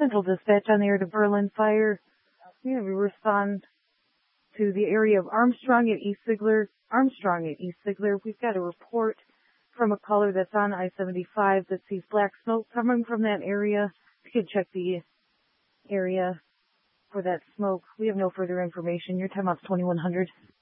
Central Dispatch on the air to Berlin Fire. We have a respond to the area of Armstrong at East Sigler. We've got a report from a caller that's on I-75 that sees black smoke coming from that area. If you could check the area for that smoke. We have no further information. Your timeout's 2100.